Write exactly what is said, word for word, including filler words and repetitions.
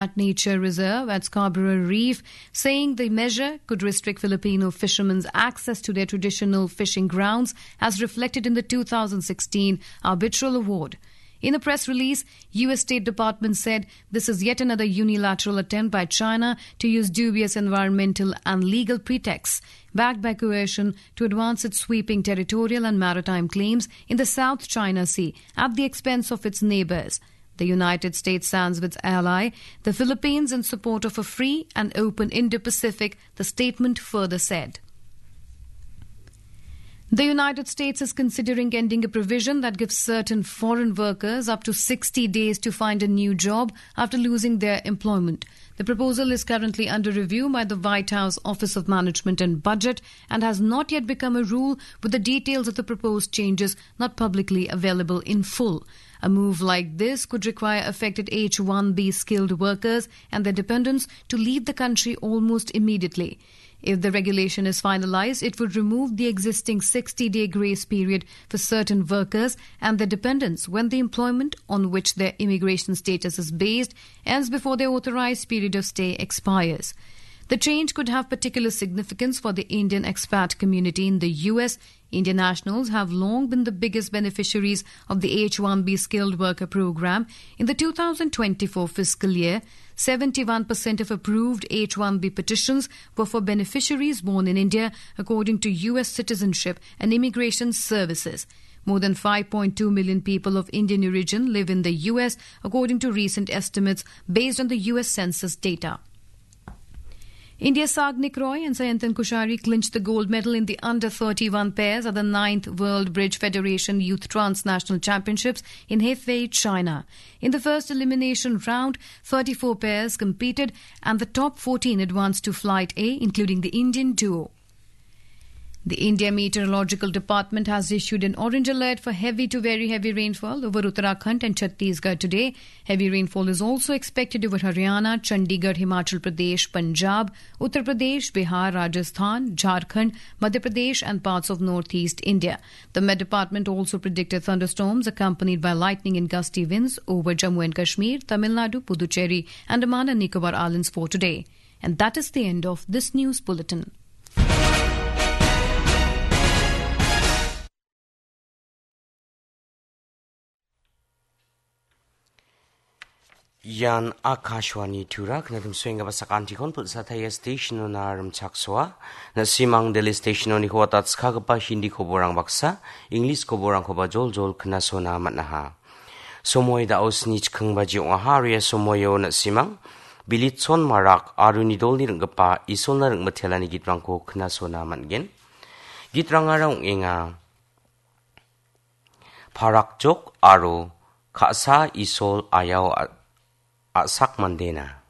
Nature Reserve at Scarborough Reef, saying the measure could restrict Filipino fishermen's access to their traditional fishing grounds as reflected in the two thousand sixteen Arbitral Award. In a press release, U S State Department said this is yet another unilateral attempt by China to use dubious environmental and legal pretexts, backed by coercion, to advance its sweeping territorial and maritime claims in the South China Sea at the expense of its neighbors. The United States stands with its ally, the Philippines, in support of a free and open Indo-Pacific, the statement further said. The United States is considering ending a provision that gives certain foreign workers up to sixty days to find a new job after losing their employment. The proposal is currently under review by the White House Office of Management and Budget and has not yet become a rule, with the details of the proposed changes not publicly available in full. A move like this could require affected H one B skilled workers and their dependents to leave the country almost immediately. If the regulation is finalized, it would remove the existing sixty-day grace period for certain workers and their dependents when the employment on which their immigration status is based ends before their authorized period of stay expires. The change could have particular significance for the Indian expat community in the U S. Indian nationals have long been the biggest beneficiaries of the H one B skilled worker program. In the two thousand twenty-four fiscal year, seventy-one percent of approved H one B petitions were for beneficiaries born in India, according to U S Citizenship and Immigration Services. More than five point two million people of Indian origin live in the U S, according to recent estimates based on the U S Census data. India's Sagnik Roy and Sayantan Kushari clinched the gold medal in the under thirty-one pairs at the ninth World Bridge Federation Youth Transnational Championships in Hefei, China. In the first elimination round, thirty-four pairs competed and the top fourteen advanced to Flight A, including the Indian duo. The India Meteorological Department has issued an orange alert for heavy to very heavy rainfall over Uttarakhand and Chhattisgarh today. Heavy rainfall is also expected over Haryana, Chandigarh, Himachal Pradesh, Punjab, Uttar Pradesh, Bihar, Rajasthan, Jharkhand, Madhya Pradesh and parts of northeast India. The Met Department also predicted thunderstorms accompanied by lightning and gusty winds over Jammu and Kashmir, Tamil Nadu, Puducherry, Andaman and Nicobar Islands for today. And that is the end of this news bulletin. Yan Akashwani Turak na tumswing ba sa kantikon put sa tayo station na rumchakswa na simang Delhi station ni huwatat skagapa hindi ko borang baksa English ko borang ko ba jol jol kna sona matnaha somoy daos ni chkang ba ji haria somoyo na simang bilitson marak arunidol ni ngapa isol na ng mathela ni gitrang ko kna sona matgen gitrang arang inga parak jok aro khasa isol ayaw Asak Mandena.